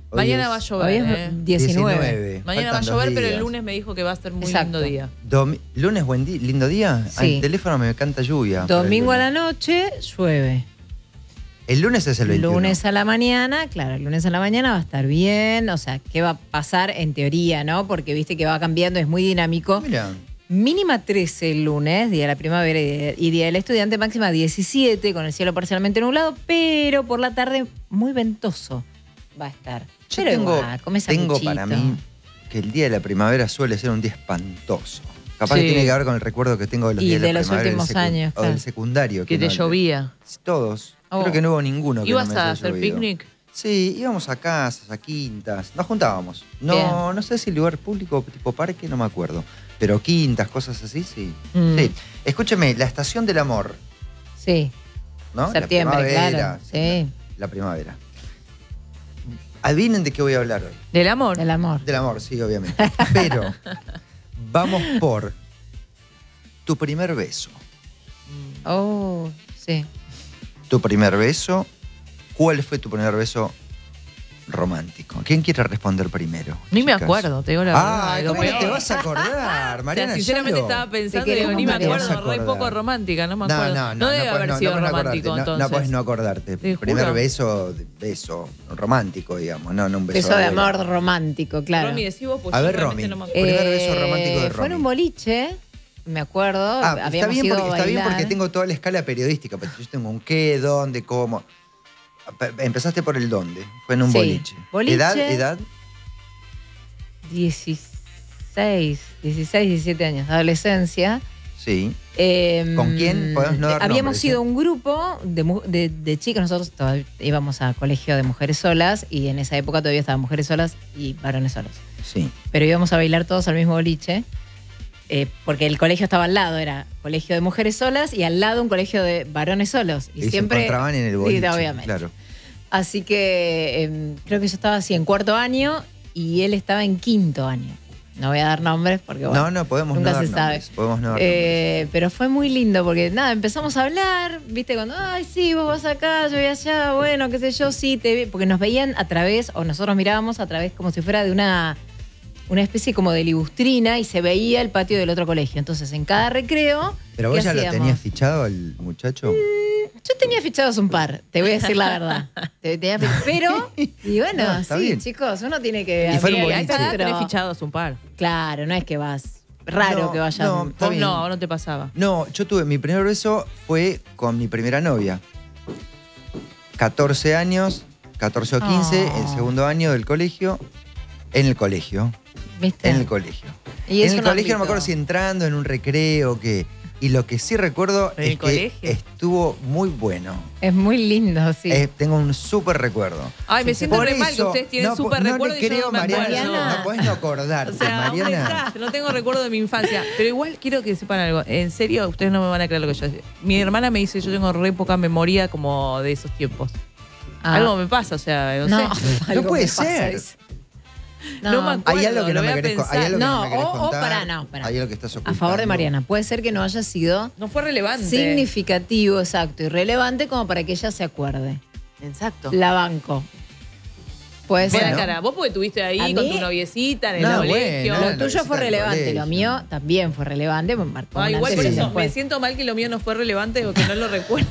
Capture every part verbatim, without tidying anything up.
Hoy Mañana es- va a llover. Hoy es eh. diecinueve. diecinueve. Mañana va a Faltan llover, dos pero el días. lunes me dijo que va a ser muy Exacto. lindo día. Domi- ¿Lunes buen día, lindo día? Sí. Al teléfono me canta lluvia. para el Domingo a lunes. la noche llueve. El lunes es el veintiuno. Lunes a la mañana, claro, el lunes a la mañana va a estar bien. O sea, ¿qué va a pasar en teoría, no? Porque viste que va cambiando, es muy dinámico. Mira, Mínima trece el lunes, día de la primavera y y día del estudiante, máxima diecisiete, con el cielo parcialmente nublado, pero por la tarde muy ventoso va a estar. yo Pero tengo, igual, come tengo sanguchito. para mí que el día de la primavera suele ser un día espantoso. Capaz Sí. que tiene que ver con el recuerdo que tengo de los Y días de, de la los primavera últimos del secu- años, O del claro. secundario. Que te no- llovía. Todos. Oh. Creo que no hubo ninguno que ¿Ibas no me a haya hacer llovido. picnic? Sí, íbamos a casas, a quintas, nos juntábamos. No, Bien. no sé si lugar público tipo parque, no me acuerdo. Pero quintas, cosas así, sí. Mm. Sí. Escúcheme, la estación del amor, Sí, ¿no? septiembre, la primavera, claro. Sí, La, la primavera. Adivinen de qué voy a hablar hoy. ¿Del amor? el amor. Del amor, sí, obviamente. Pero vamos por tu primer beso. Oh, sí. Tu primer beso. ¿Cuál fue tu primer beso romántico? ¿Quién quiere responder primero? Ni me chicas? acuerdo, te digo la Ah, verdad. ¿cómo Lo no te peor. vas a acordar, O sea, Mariana? sinceramente Yalo? estaba pensando Te y digo, queremos, ni me Mariana. acuerdo, Te vas a re poco acordar. romántica, no me No, acuerdo. no, no. debe no, haber no, sido no puedes no romántico, acordarte, no- entonces. No, puedes no acordarte. Te Primer juro. beso, beso romántico, digamos, no, no un beso. Beso de abuela. amor romántico, claro. Romy, decí vos, porque A yo ver, realmente Romy. no me acuerdo. Primer beso romántico de Fue en Romy. un boliche, me acuerdo. Ah, está habíamos bien, ido porque, a está bien bailar. porque tengo toda la escala periodística. Pero yo tengo un qué, dónde, cómo. Pe- Empezaste por el dónde. Fue en un Sí. boliche. Boliche. ¿Edad? ¿Edad? dieciséis, dieciséis, diecisiete años, adolescencia. Sí. Eh, ¿Con quién? Podemos no dar Habíamos nombres, sido ¿eh? un grupo de, mu- de, de chicas, nosotros todavía íbamos a colegio de mujeres solas y en esa época todavía estaban mujeres solas y varones solos. Sí. Pero íbamos a bailar todos al mismo boliche, eh, porque el colegio estaba al lado, era colegio de mujeres solas y al lado un colegio de varones solos. Y, Y, siempre se encontraban en el Sí, boliche. obviamente. Claro. Así que eh, creo que yo estaba así en cuarto año y él estaba en quinto año. No voy a dar nombres porque bueno, no, no, podemos nunca no dar se sabe. nombres. Podemos no dar Eh, pero fue muy lindo porque nada, empezamos a hablar, viste, cuando, ay, sí, vos vas acá, yo voy allá, bueno, qué sé yo, sí, te vi", porque nos veían a través, o nosotros mirábamos a través como si fuera de una, una especie como de libustrina y se veía el patio del otro colegio. Entonces, en cada recreo. Pero vos ¿qué ya lo hacíamos? tenías fichado al muchacho. Yo tenía fichados un par, te voy a decir la verdad. Te- tenía fi- pero, y bueno, No, está sí, bien. chicos, uno tiene que. Y fue Sí, un a boliche. esa edad Pero- tenés fichados un par. Claro, no es que vas. Raro No, que vayan. no. Está Vos bien. no, no te pasaba. No, yo tuve, mi primer beso fue con mi primera novia. catorce años, catorce o quince, Oh. el segundo año del colegio. En el colegio, ¿Viste? en el colegio. Y es en el un colegio no me ámbito. acuerdo si entrando en un recreo o qué. Y lo que sí recuerdo ¿En es el que colegio? estuvo muy bueno. Es muy lindo, sí. Eh, tengo un súper recuerdo. Ay, me Sí, siento Por re mal que eso, ustedes tienen no, súper no recuerdo le y yo creo, no me acuerdo. Mariana, no podés no acordarte, O sea, un Mariana. desastre, no tengo recuerdo de mi infancia. Pero igual quiero que sepan algo. En serio, ustedes no me van a creer lo que yo decía. Mi hermana me dice, yo tengo re poca memoria como de esos tiempos. Ah. Algo me pasa, o sea, no, No, sé. algo puede me pasa, ser. dice. No me acuerdo. Hay algo que no lo me voy a querés, co- pensar. hay algo que no No, me querés o- o contar. pará, no, pará. Hay algo que estás A ocultando. favor de Mariana, puede ser que no haya sido No fue relevante. significativo, exacto, y relevante como para que ella se acuerde. Exacto. La banco. Puede Ve ser. la cara, vos porque estuviste A ahí con mí- tu noviecita en el No, colegio. bueno, Lo la tuyo visita fue del relevante, colegio. lo mío también fue relevante, me marcó Ah, un igual antes por y eso después. me siento mal que lo mío no fue relevante o que no lo recuerdo.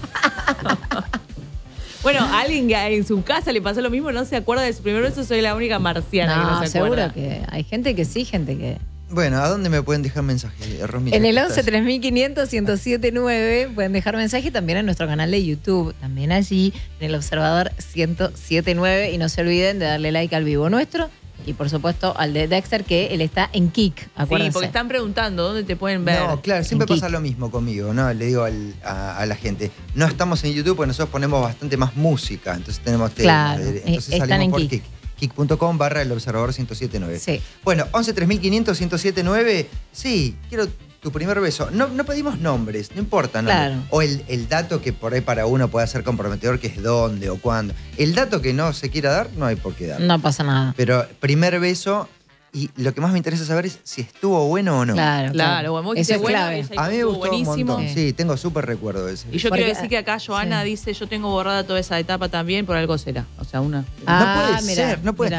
Bueno, a alguien que en su casa le pasó lo mismo, no se acuerda de su primer beso, soy la única marciana que no No, se seguro acuerda. que hay gente que sí, gente que. Bueno, ¿a dónde me pueden dejar mensajes, Romina? En el ¿Qué once estás? tres mil quinientos ciento siete nueve pueden dejar mensaje también en nuestro canal de YouTube, también allí en el Observador ciento siete nueve y no se olviden de darle like al vivo nuestro y por supuesto al de Dexter que él está en Kik, Sí, acuérdense. porque están preguntando dónde te pueden ver. No, claro, siempre En pasa Kik. lo mismo conmigo, ¿no? Le digo al- a, a la gente, no estamos en YouTube porque nosotros ponemos bastante más música, entonces tenemos temas. Claro, de- entonces eh, están salimos en por Kik. Kik. kik punto com barra el observador ciento siete nueve. Sí. Bueno, once tres mil quinientos ciento siete nueve, sí, quiero tu primer beso. No, no pedimos nombres, no importa, ¿no? Claro. O el, el dato que por ahí para uno puede ser comprometedor, que es dónde o cuándo. El dato que no se quiera dar, no hay por qué dar. No pasa nada. Pero primer beso, y lo que más me interesa saber es si estuvo bueno o no. Claro, Claro, bueno, vos Eso dijiste es bueno, clave. ella A mí me estuvo gustó un buenísimo. montón. Sí, tengo súper recuerdo de ese. Y yo Porque- quiero decir que acá Joana sí. dice, yo tengo borrada toda esa etapa también, por algo será. O sea, una... Ah, no puede mirá, ser, no puede mirá.